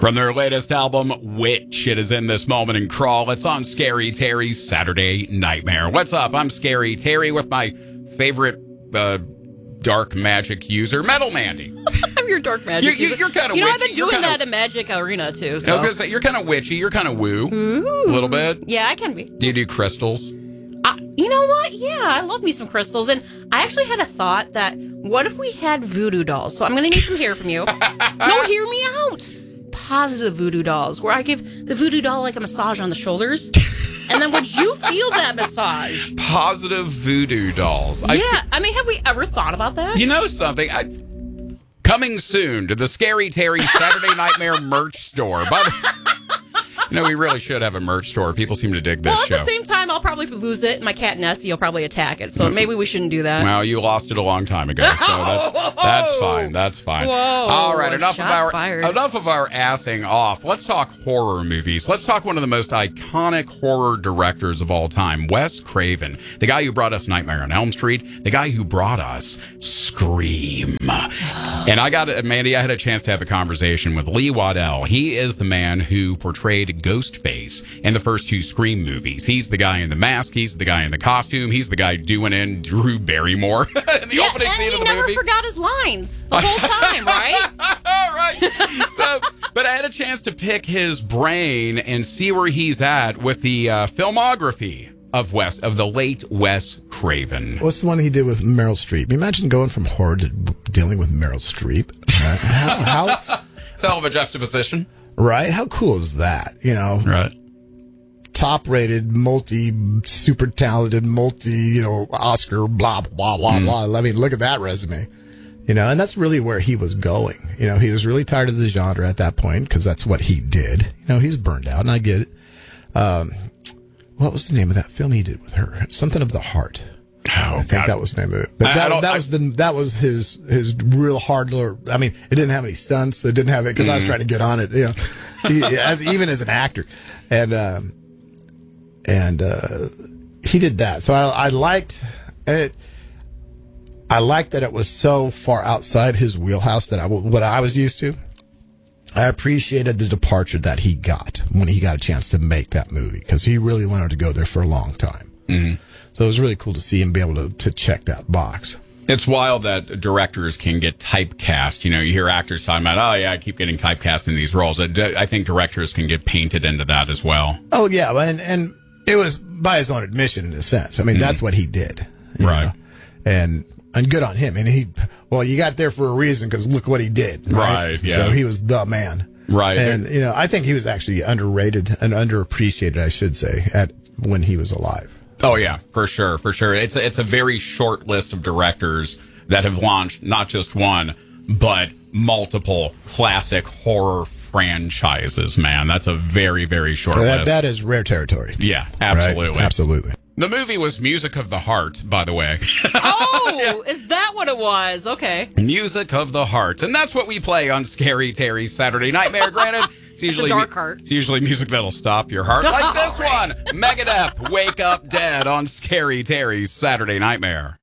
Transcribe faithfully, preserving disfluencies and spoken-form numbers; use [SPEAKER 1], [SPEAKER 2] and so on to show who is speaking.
[SPEAKER 1] From their latest album, Witch, it is In This Moment in Crawl. It's on Scary Terry's Saturday Nightmare. What's up? I'm Scary Terry with my favorite uh, dark magic user, Metal Mandy.
[SPEAKER 2] I'm your dark magic
[SPEAKER 1] You're,
[SPEAKER 2] user.
[SPEAKER 1] you're kind of
[SPEAKER 2] You know,
[SPEAKER 1] witchy.
[SPEAKER 2] I've been
[SPEAKER 1] You're
[SPEAKER 2] doing
[SPEAKER 1] kinda,
[SPEAKER 2] that in Magic Arena, too. So.
[SPEAKER 1] I was going to say, you're kind of witchy. You're kind of woo.
[SPEAKER 2] Ooh.
[SPEAKER 1] A little bit.
[SPEAKER 2] Yeah, I can be.
[SPEAKER 1] Do you do crystals?
[SPEAKER 2] Uh, you know what? Yeah, I love me some crystals. And I actually had a thought that what if we had voodoo dolls? So I'm going to need some hair from you. No, hear me out. Positive voodoo dolls, where I give the voodoo doll like a massage on the shoulders. And then would you feel that massage?
[SPEAKER 1] Positive voodoo dolls. I
[SPEAKER 2] Yeah, I mean, have we ever thought about that?
[SPEAKER 1] You know something? I, coming soon to the Scary Terry Saturday Nightmare merch store. But you know, we really should have a merch store. People seem to dig this
[SPEAKER 2] well, at
[SPEAKER 1] show.
[SPEAKER 2] the same time, I'll probably lose it. My cat Nessie will probably attack it. So maybe we shouldn't do that.
[SPEAKER 1] Well, you lost it a long time ago, so that's, that's fine. That's fine.
[SPEAKER 2] Whoa.
[SPEAKER 1] All right, enough of
[SPEAKER 2] Shots
[SPEAKER 1] our
[SPEAKER 2] fired.
[SPEAKER 1] enough of our assing off. Let's talk horror movies. Let's talk one of the most iconic horror directors of all time, Wes Craven, the guy who brought us Nightmare on Elm Street, the guy who brought us Scream. And I got Mandy. I had a chance to have a conversation with Lee Waddell. He is the man who portrayed Ghostface in the first two Scream movies. He's the guy in the mask. He's the guy in the costume. He's the guy doing in Drew Barrymore in the
[SPEAKER 2] yeah,
[SPEAKER 1] opening
[SPEAKER 2] and
[SPEAKER 1] scene
[SPEAKER 2] he
[SPEAKER 1] of the
[SPEAKER 2] never
[SPEAKER 1] movie.
[SPEAKER 2] forgot his lines the whole time, right?
[SPEAKER 1] Right. So, but I had a chance to pick his brain and see where he's at with the uh, filmography of Wes of the late Wes Craven.
[SPEAKER 3] What's the one he did with Meryl Streep? Imagine going from horror to dealing with Meryl Streep. Uh, how, how
[SPEAKER 1] It's a hell of a juxtaposition.
[SPEAKER 3] right? How cool is that? You know,
[SPEAKER 1] Right.
[SPEAKER 3] top-rated, multi, super talented, multi, you know, Oscar, blah blah blah
[SPEAKER 1] Mm.
[SPEAKER 3] blah. I mean, look at that resume. You know, and that's really where he was going. You know, he was really tired of the genre at that point because that's what he did. You know, he's burned out, and I get it. Um, what was the name of that film he did with her? Something of the Heart.
[SPEAKER 1] Oh,
[SPEAKER 3] I think
[SPEAKER 1] God.
[SPEAKER 3] that was the name of it. But
[SPEAKER 1] I- I
[SPEAKER 3] that,
[SPEAKER 1] don't-
[SPEAKER 3] that
[SPEAKER 1] I-
[SPEAKER 3] was the that was his his real hard. I mean, it didn't have any stunts. It didn't have it because I was trying to get on it. You know, he, as even as an actor, and um, and uh, he did that. So I, I liked and it. I liked that it was so far outside his wheelhouse that I what I was used to. I appreciated the departure that he got when he got a chance to make that movie because he really wanted to go there for a long time.
[SPEAKER 1] Mm-hmm.
[SPEAKER 3] So it was really cool to see him be able to, to check that box.
[SPEAKER 1] It's wild that directors can get typecast. You know, you hear actors talking about, oh, yeah, I keep getting typecast in these roles. I I think directors can get painted into that as well.
[SPEAKER 3] Oh, yeah. And, and it was by his own admission, in a sense. I mean, that's what he did. you
[SPEAKER 1] Right.
[SPEAKER 3] know? And and good on him. And he, well, you got there for a reason because look what he did. Right.
[SPEAKER 1] Right, yeah.
[SPEAKER 3] So he was the man.
[SPEAKER 1] Right.
[SPEAKER 3] And, you know, I think he was actually underrated and underappreciated, I should say, at when he was alive.
[SPEAKER 1] Oh, yeah, for sure, for sure. It's a, it's a very short list of directors that have launched not just one, but multiple classic horror franchises, man. That's a very, very short
[SPEAKER 3] That,
[SPEAKER 1] list.
[SPEAKER 3] that is rare territory.
[SPEAKER 1] Yeah, absolutely.
[SPEAKER 3] Right? Absolutely.
[SPEAKER 1] The movie was Music of the Heart, by the way.
[SPEAKER 2] Oh, is that what it was? Okay.
[SPEAKER 1] Music of the Heart. And that's what we play on Scary Terry's Saturday Nightmare. Granted, it's usually,
[SPEAKER 2] dark heart.
[SPEAKER 1] It's usually music that'll stop your heart. Like this one, Megadeth, Wake Up Dead on Scary Terry's Saturday Nightmare.